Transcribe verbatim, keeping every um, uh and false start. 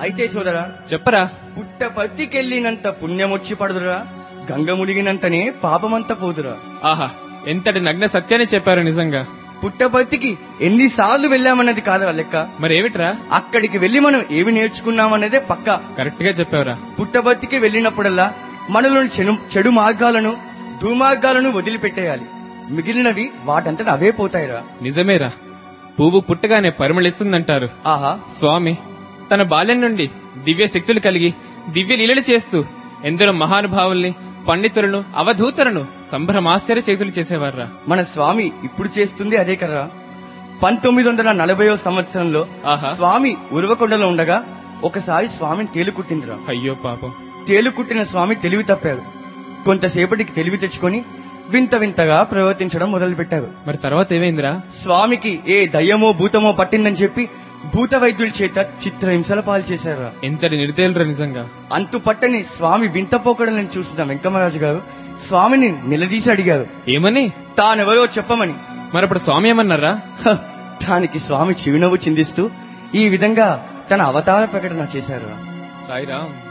అయితే సోదరా చెప్పరా. పుట్టపర్తికెళ్ళినంత పుణ్యమొచ్చి పడుదురా, గంగ మునిగినంతనే పాపమంతా పోదురా. ఆహా, ఎంతటి నగ్న సత్యాన్ని చెప్పారు నిజంగా. పుట్టపర్తికి ఎన్నిసార్లు వెళ్ళామన్నది కాదురా లెక్క, మరేమిట్రా అక్కడికి వెళ్లి మనం ఏమి నేర్చుకున్నామన్నదే పక్కా. కరెక్ట్ గా చెప్పావురా. పుట్టపర్తికి వెళ్ళినప్పుడల్లా మనలోని చెడు చెడు మార్గాలను దుర్మార్గాలను వదిలిపెట్టేయాలి. మిగిలినవి వాటంతట అవే పోతాయిరా. నిజమేరా, పువ్వు పుట్టగానే పరిమళిస్తుందంటారు. ఆహా, స్వామి తన బాల్యం నుండి దివ్య శక్తులు కలిగి దివ్య లీలలు చేస్తూ ఎందరో మహానుభావుల్ని, పండితులను, అవధూతలను సంభ్రమాశ్చర్య చేతులు చేసేవారా. మన స్వామి ఇప్పుడు చేస్తుంది అదే కదరా. పంతొమ్మిది వందల నలభైవ సంవత్సరంలో ఆహా, స్వామి ఉరవకొండలో ఉండగా ఒకసారి స్వామిని తేలుకుట్టిందిరా. అయ్యో పాపం. తేలుకుట్టిన స్వామి తెలివి తప్పారు. కొంతసేపటికి తెలివి తెచ్చుకొని వింత వింతగా ప్రవర్తించడం మొదలు పెట్టారు. మరి తర్వాత ఏమైందిరా? స్వామికి ఏ దయ్యమో భూతమో పట్టిందని చెప్పి భూత వైద్యుల చేత చిత్రహింసల పాలు చేశారా. ఎంతటి నిర్దయులురా నిజంగా. అంతు పట్టని స్వామి వింత పోకడలను చూసిన వెంకమరాజు గారు స్వామిని నిలదీసి అడిగారు, ఏమని? తానెవరో చెప్పమని. మరప్పుడు స్వామి ఏమన్నారా? హ, దానికి స్వామి చిరునవ్వు చిందిస్తూ ఈ విధంగా తన అవతార ప్రకటన చేశారు. సాయిరామ్.